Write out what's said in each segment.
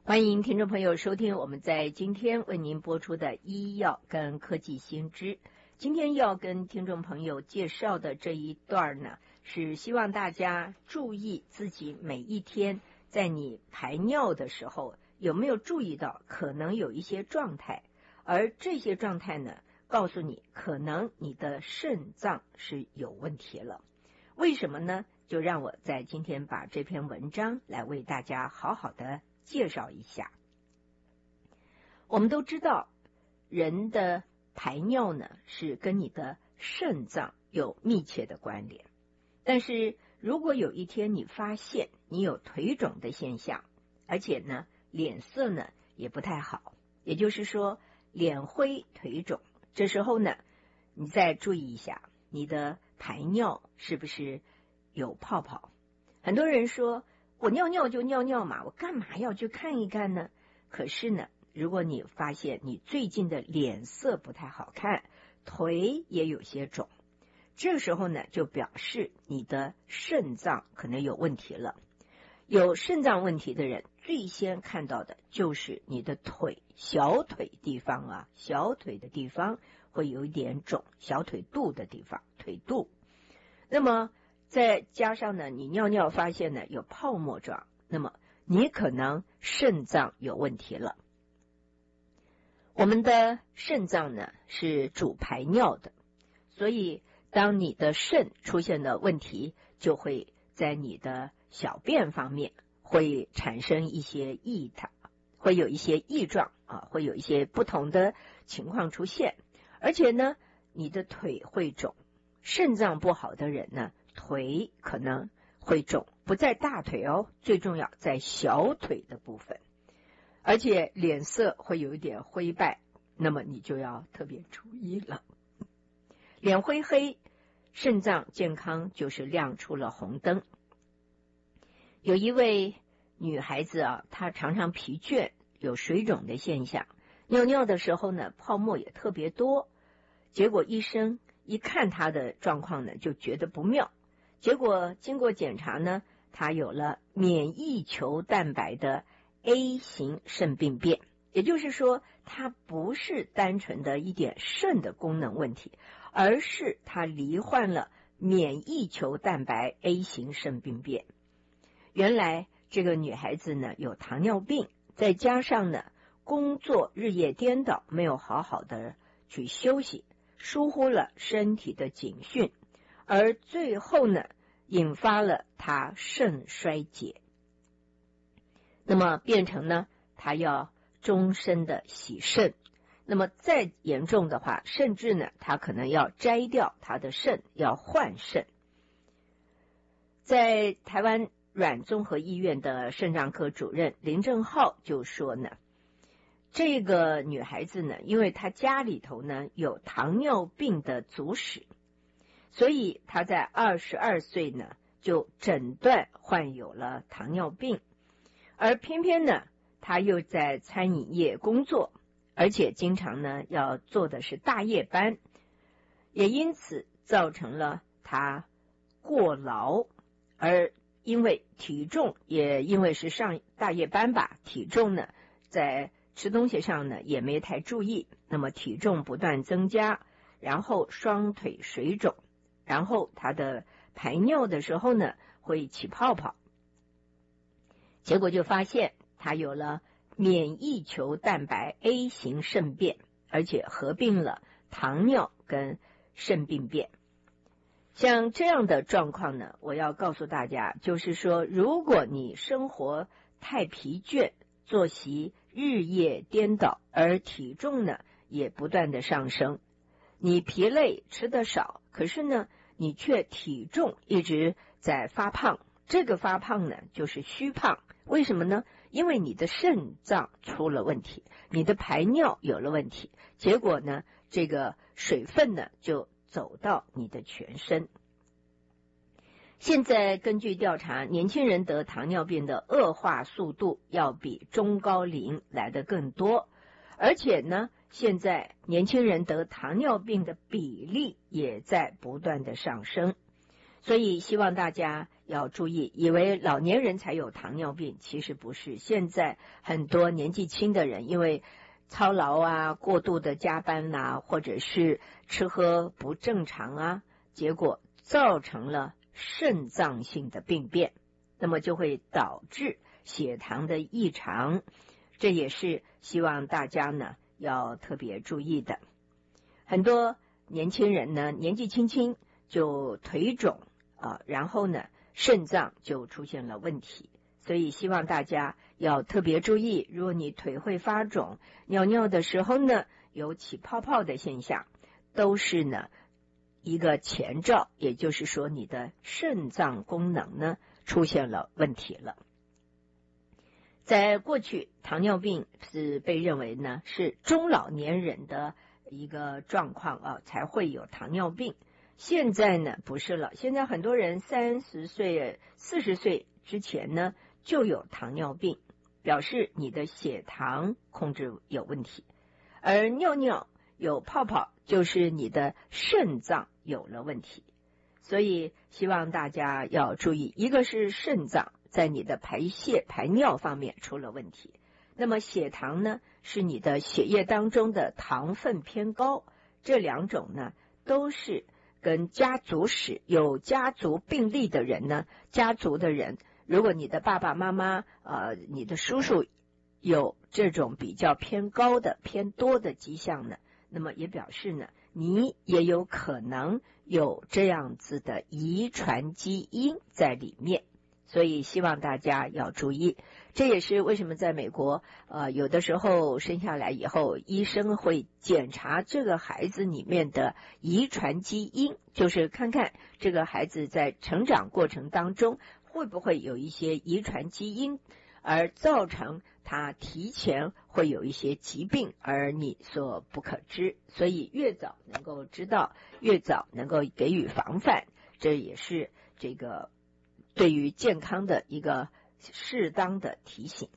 欢迎听众朋友收听我们在今天为您播出的医药跟科技新知。今天要跟听众朋友介绍的这一段呢，是希望大家注意自己每一天在你排尿的时候有没有注意到可能有一些状态，而这些状态呢，告诉你可能你的肾脏是有问题了。为什么呢？就让我在今天把这篇文章来为大家好好的介绍一下。我们都知道人的排尿呢是跟你的肾脏有密切的关联，但是如果有一天你发现你有腿肿的现象，而且呢脸色呢也不太好，也就是说脸灰腿肿，这时候呢你再注意一下你的排尿是不是有泡泡。很多人说我尿尿就尿尿嘛，我干嘛要去看一看呢？可是呢，如果你发现你最近的脸色不太好看，腿也有些肿，这时候呢就表示你的肾脏可能有问题了。有肾脏问题的人最先看到的就是你的腿，小腿地方啊，小腿的地方会有一点肿，小腿肚的地方，腿肚。那么再加上呢你尿尿发现呢有泡沫状，那么你可能肾脏有问题了。我们的肾脏呢是主排尿的，所以当你的肾出现了问题，就会在你的小便方面会产生一些异态，会有一些异状啊，会有一些不同的情况出现。而且呢你的腿会肿，肾脏不好的人呢腿可能会肿，不在大腿哦，最重要在小腿的部分，而且脸色会有一点灰败，那么你就要特别注意了。脸灰黑，肾脏健康就是亮出了红灯。有一位女孩子啊，她常常疲倦，有水肿的现象，尿尿的时候呢泡沫也特别多，结果医生一看她的状况呢就觉得不妙，结果经过检查呢，她有了免疫球蛋白的 A 型肾病变，也就是说它不是单纯的一点肾的功能问题，而是它罹患了免疫球蛋白 A 型肾病变。原来这个女孩子呢有糖尿病，再加上呢工作日夜颠倒，没有好好的去休息，疏忽了身体的警讯，而最后呢引发了她肾衰竭，那么变成呢她要终身的洗肾，那么再严重的话，甚至呢她可能要摘掉她的肾，要换肾。在台湾阮综合医院的肾脏科主任林正浩就说呢，这个女孩子呢因为她家里头呢有糖尿病的祖史，所以她在22岁呢就诊断患有了糖尿病，而偏偏呢她又在餐饮业工作，而且经常呢要做的是大夜班，也因此造成了她过劳，而因为体重也因为是上大夜班吧，体重呢在吃东西上呢也没太注意，那么体重不断增加，然后双腿水肿，然后他的排尿的时候呢会起泡泡，结果就发现他有了免疫球蛋白 A 型肾变，而且合并了糖尿跟肾病变。像这样的状况呢，我要告诉大家，就是说如果你生活太疲倦，作息日夜颠倒，而体重呢也不断的上升，你疲累吃得少，可是呢你却体重一直在发胖，这个发胖呢就是虚胖。为什么呢？因为你的肾脏出了问题，你的排尿有了问题，结果呢这个水分呢就走到你的全身。现在根据调查，年轻人得糖尿病的恶化速度要比中高龄来得更多，而且呢现在年轻人得糖尿病的比例也在不断的上升，所以希望大家要注意，以为老年人才有糖尿病，其实不是。现在很多年纪轻的人，因为操劳啊、过度的加班啊，或者是吃喝不正常啊，结果造成了肾脏性的病变，那么就会导致血糖的异常，这也是希望大家呢要特别注意的。很多年轻人呢，年纪轻轻就腿肿然后呢肾脏就出现了问题，所以希望大家要特别注意，如果你腿会发肿，尿尿的时候呢有起泡泡的现象，都是呢一个前兆，也就是说你的肾脏功能呢出现了问题了。在过去，糖尿病是被认为呢是中老年人的一个状况才会有糖尿病。现在呢不是了，现在很多人30岁、40岁之前呢就有糖尿病，表示你的血糖控制有问题，而尿尿有泡泡就是你的肾脏有了问题。所以希望大家要注意，一个是肾脏在你的排泄排尿方面出了问题，那么血糖呢是你的血液当中的糖分偏高，这两种呢都是跟家族史有家族病例的人呢，家族的人，如果你的爸爸妈妈你的叔叔有这种比较偏高的偏多的迹象呢，那么也表示呢你也有可能有这样子的遗传基因在里面，所以希望大家要注意。这也是为什么在美国有的时候生下来以后，医生会检查这个孩子里面的遗传基因，就是看看这个孩子在成长过程当中会不会有一些遗传基因，而造成他提前会有一些疾病而你所不可知，所以越早能够知道，越早能够给予防范，这也是这个对于健康的一个适当的提醒。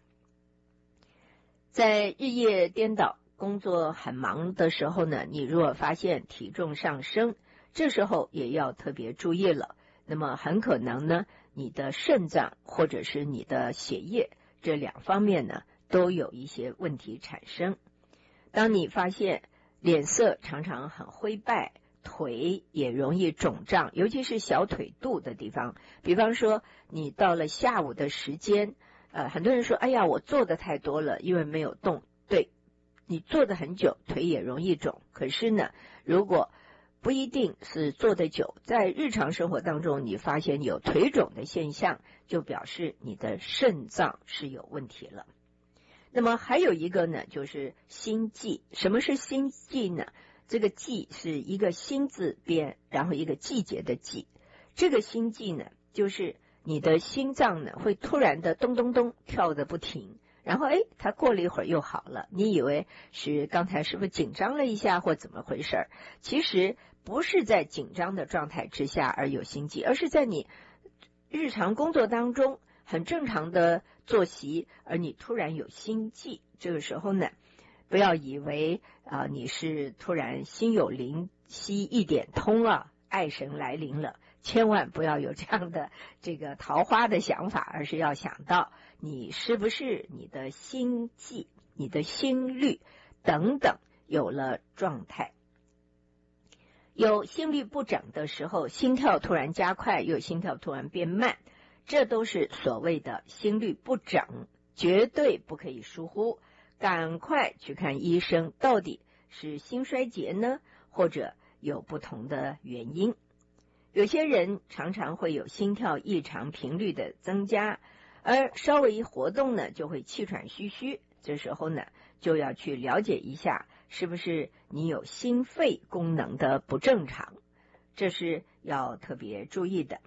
在日夜颠倒、工作很忙的时候呢，你如果发现体重上升，这时候也要特别注意了。那么很可能呢，你的肾脏或者是你的血液这两方面呢，都有一些问题产生。当你发现脸色常常很灰败，腿也容易肿胀，尤其是小腿肚的地方，比方说你到了下午的时间，很多人说哎呀我做的太多了，因为没有动，对，你坐得很久腿也容易肿，可是呢如果不一定是坐得久，在日常生活当中你发现有腿肿的现象，就表示你的肾脏是有问题了。那么还有一个呢，就是心悸。什么是心悸呢？这个悸是一个心字边，然后一个季节的季。这个心悸呢，就是你的心脏呢会突然的咚咚咚跳得不停，然后它过了一会儿又好了，你以为是刚才是不是紧张了一下或怎么回事？其实不是在紧张的状态之下而有心悸，而是在你日常工作当中很正常的作息，而你突然有心悸，这个时候呢，不要以为你是突然心有灵犀一点通了，爱神来临了，千万不要有这样的这个桃花的想法，而是要想到你是不是你的心悸、你的心率等等有了状态。有心律不整的时候，心跳突然加快，又心跳突然变慢，这都是所谓的心律不整，绝对不可以疏忽，赶快去看医生，到底是心衰竭呢，或者有不同的原因。有些人常常会有心跳异常频率的增加，而稍微一活动呢就会气喘吁吁，这时候呢就要去了解一下是不是你有心肺功能的不正常，这是要特别注意的。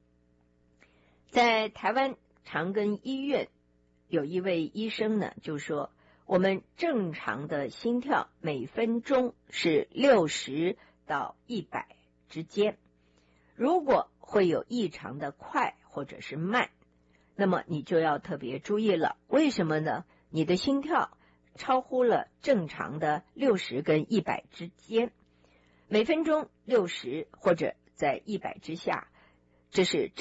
在台湾长庚医院有一位医生呢就说，我们正常的心跳每分钟是60到100之间，如果会有异常的快或者是慢，那么你就要特别注意了。为什么呢？你的心跳超乎了正常的60跟100之间，每分钟60或者在100之下，这是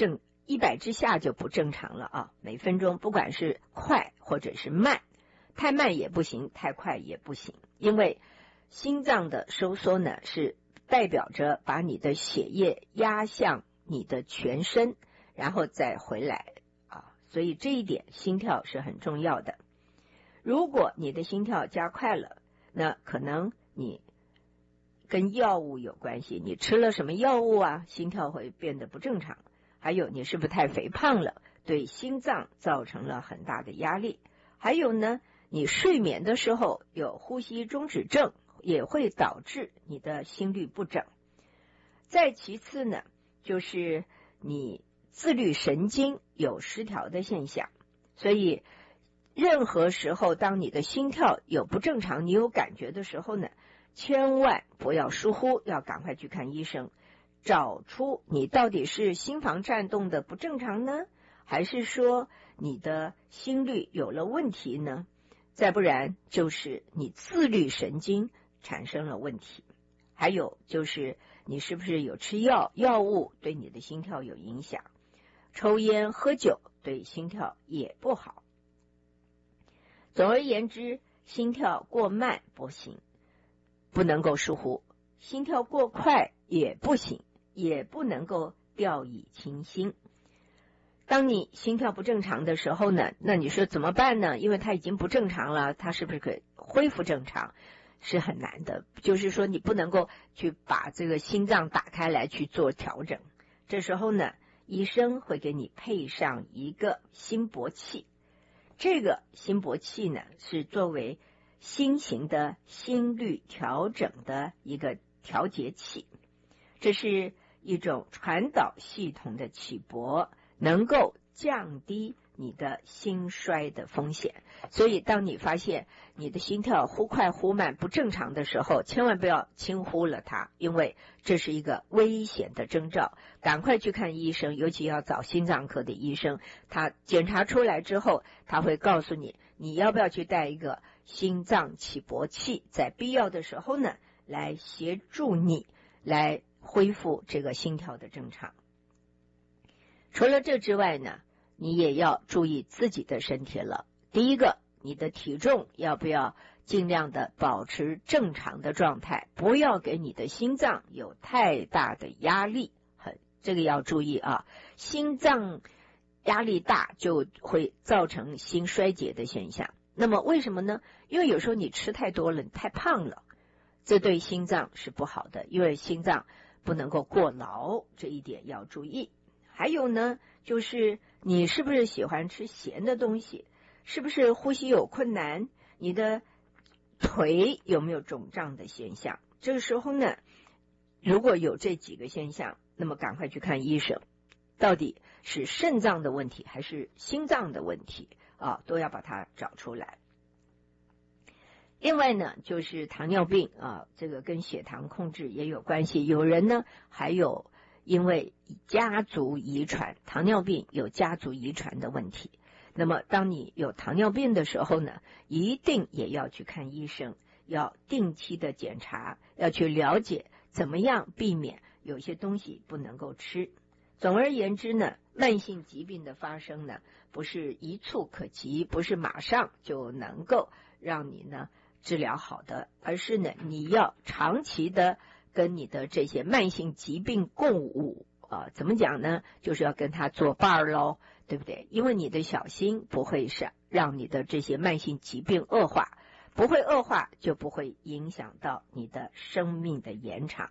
100之下就不正常了啊，每分钟不管是快或者是慢，太慢也不行，太快也不行，因为心脏的收缩呢是代表着把你的血液压向你的全身，然后再回来啊，所以这一点心跳是很重要的。如果你的心跳加快了，那可能你跟药物有关系，你吃了什么药物啊，心跳会变得不正常。还有你是不是太肥胖了，对心脏造成了很大的压力。还有呢，你睡眠的时候有呼吸中止症，也会导致你的心律不整。再其次呢，就是你自律神经有失调的现象。所以任何时候当你的心跳有不正常，你有感觉的时候呢，千万不要疏忽，要赶快去看医生，找出你到底是心房颤动的不正常呢，还是说你的心率有了问题呢？再不然就是你自律神经产生了问题，还有就是你是不是有吃药物对你的心跳有影响，抽烟喝酒对心跳也不好。总而言之，心跳过慢不行，不能够疏忽，心跳过快也不行，也不能够掉以轻心。当你心跳不正常的时候呢，那你说怎么办呢？因为它已经不正常了，它是不是可以恢复正常？是很难的，就是说你不能够去把这个心脏打开来去做调整。这时候呢，医生会给你配上一个心搏器，这个心搏器呢是作为新型的心率调整的一个调节器，这是一种传导系统的起搏，能够降低你的心衰的风险。所以当你发现你的心跳忽快忽慢不正常的时候，千万不要轻忽了它，因为这是一个危险的征兆，赶快去看医生，尤其要找心脏科的医生，他检查出来之后，他会告诉你你要不要去带一个心脏起搏器，在必要的时候呢，来协助你来恢复这个心跳的正常。除了这之外呢，你也要注意自己的身体了。第一个，你的体重要不要尽量的保持正常的状态，不要给你的心脏有太大的压力，这个要注意啊。心脏压力大就会造成心衰竭的现象。那么为什么呢？因为有时候你吃太多了，你太胖了，这对心脏是不好的，因为心脏不能够过劳，这一点要注意。还有呢，就是你是不是喜欢吃咸的东西，是不是呼吸有困难，你的腿有没有肿胀的现象。这个时候呢，如果有这几个现象，那么赶快去看医生，到底是肾脏的问题还是心脏的问题啊，都要把它找出来。另外呢，就是糖尿病啊，这个跟血糖控制也有关系。有人呢，还有因为家族遗传，糖尿病有家族遗传的问题。那么当你有糖尿病的时候呢，一定也要去看医生，要定期的检查，要去了解怎么样避免有些东西不能够吃。总而言之呢，慢性疾病的发生呢，不是一触可及，不是马上就能够让你呢治疗好的，而是呢你要长期的跟你的这些慢性疾病共舞啊，怎么讲呢？就是要跟他作伴咯，对不对？因为你的小心不会是让你的这些慢性疾病恶化，不会恶化就不会影响到你的生命的延长。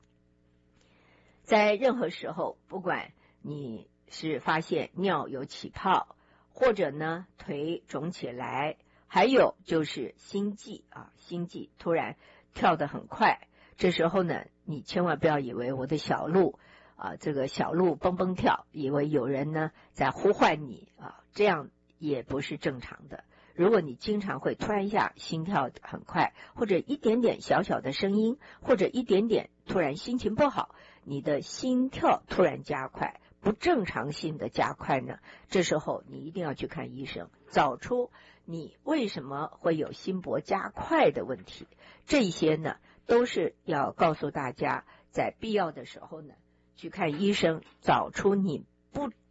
在任何时候，不管你是发现尿有起泡，或者呢腿肿起来，还有就是心悸啊，心悸突然跳得很快，这时候呢你千万不要以为我的小鹿啊，这个小鹿蹦蹦跳，以为有人呢在呼唤你啊，这样也不是正常的。如果你经常会突然一下心跳很快，或者一点点小小的声音，或者一点点突然心情不好，你的心跳突然加快，不正常性的加快呢，这时候你一定要去看医生，找出你为什么会有心搏加快的问题。这些呢都是要告诉大家，在必要的时候呢去看医生，找出你不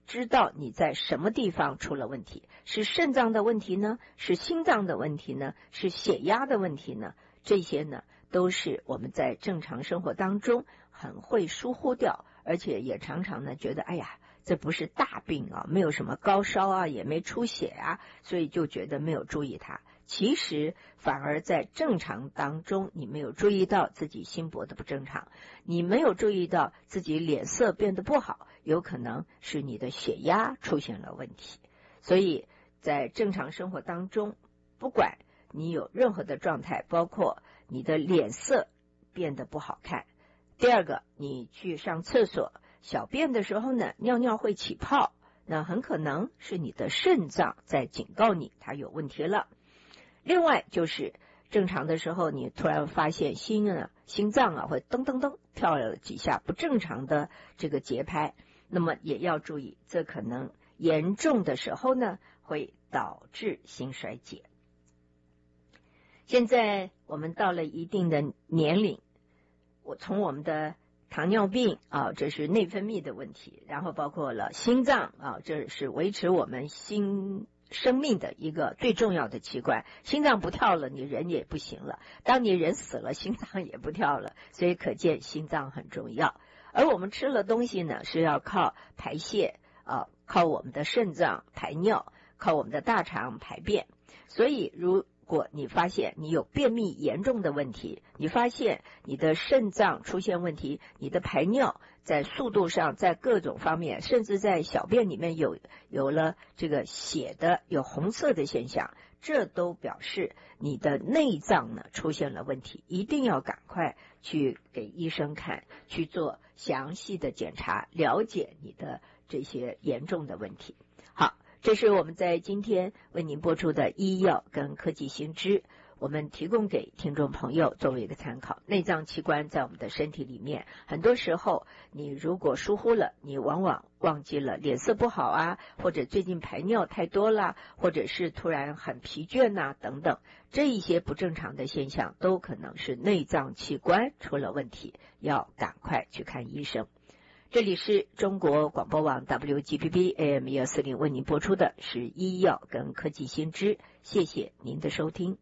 知道你在什么地方出了问题，是肾脏的问题呢？是心脏的问题呢？是血压的问题呢？这些呢，都是我们在正常生活当中很会疏忽掉，而且也常常呢觉得，哎呀，这不是大病啊，没有什么高烧啊，也没出血啊，所以就觉得没有注意它。其实反而在正常当中，你没有注意到自己心搏的不正常，你没有注意到自己脸色变得不好，有可能是你的血压出现了问题。所以在正常生活当中，不管你有任何的状态，包括你的脸色变得不好看，第二个，你去上厕所小便的时候呢，尿尿会起泡，那很可能是你的肾脏在警告你它有问题了。另外就是正常的时候，你突然发现心脏啊会噔噔噔跳了几下不正常的这个节拍，那么也要注意，这可能严重的时候呢会导致心衰竭。现在我们到了一定的年龄，从我们的糖尿病啊，这是内分泌的问题，然后包括了心脏啊，这是维持我们生命的一个最重要的器官，心脏不跳了，你人也不行了。当你人死了，心脏也不跳了，所以可见心脏很重要。而我们吃了东西呢，是要靠排泄靠我们的肾脏排尿，靠我们的大肠排便。所以如果你发现你有便秘严重的问题，你发现你的肾脏出现问题，你的排尿在速度上，在各种方面，甚至在小便里面有了这个血的有红色的现象，这都表示你的内脏呢出现了问题，一定要赶快去给医生看，去做详细的检查，了解你的这些严重的问题。好，这是我们在今天为您播出的医药跟科技新知，我们提供给听众朋友作为一个参考。内脏器官在我们的身体里面，很多时候你如果疏忽了，你往往忘记了脸色不好啊，或者最近排尿太多啦，或者是突然很疲倦啊等等，这一些不正常的现象都可能是内脏器官出了问题，要赶快去看医生。这里是中国广播网 WGBB AM 140为您播出的是医药跟科技新知，谢谢您的收听。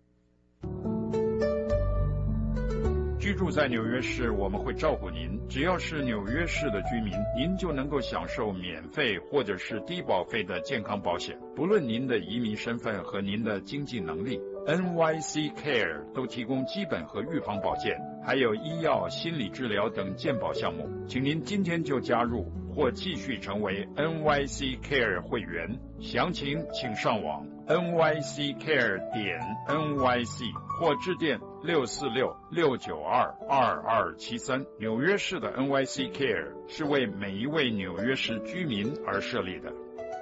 居住在纽约市，我们会照顾您。只要是纽约市的居民，您就能够享受免费或者是低保费的健康保险，不论您的移民身份和您的经济能力。NYC Care 都提供基本和预防保健，还有医药、心理治疗等健保项目。请您今天就加入或继续成为 NYC Care 会员，详情请上网 nyccare.nyc 或致电646-692-2273。纽约市的 NYC Care 是为每一位纽约市居民而设立的。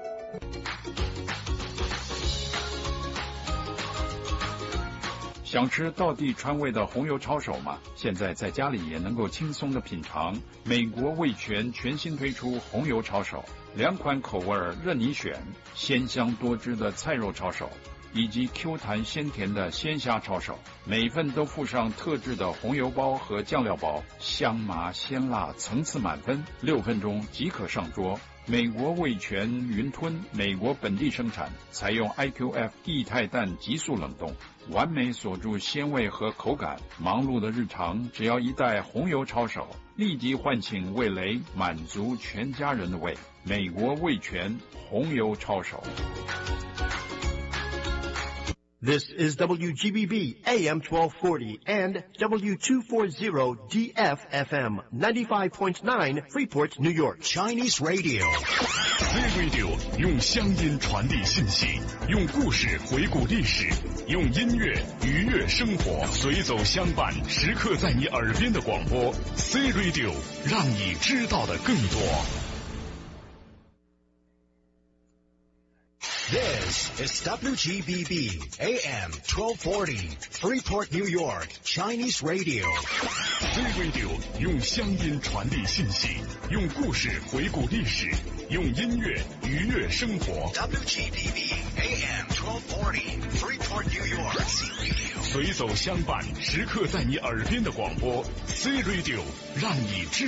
想吃道地川味的红油抄手吗？现在在家里也能够轻松的品尝。美国味全全新推出红油抄手，2款口味任你选，鲜香多汁的菜肉抄手，以及 Q 弹鲜甜的鲜虾抄手，每份都附上特制的红油包和酱料包，香麻鲜辣，层次满分，6分钟即可上桌。美国味全云吞，美国本地生产，采用 IQF 液态氮急速冷冻，完美锁住鲜味和口感。忙碌的日常，只要一袋红油抄手，立即唤醒味蕾，满足全家人的胃。美国味全红油抄手。 This is WGBB AM 1240 and W240 DFFM 95.9 Freeport, New York. Chinese Radio. C-Radio 用乡音传递信息，用故事回顾历史，用音乐愉悦生活，随走相伴，时刻在你耳边的广播 C-Radio 让你知道的更多。This is WGBB AM 1240 Freeport, New York Chinese Radio. C-Radio 用乡音传递信息，用故事回顾历史，用音乐愉悦生活。WGBB AM 1240 Freeport, New York C-Radio 随走相伴，时刻在你耳边的广播 C-Radio 让你知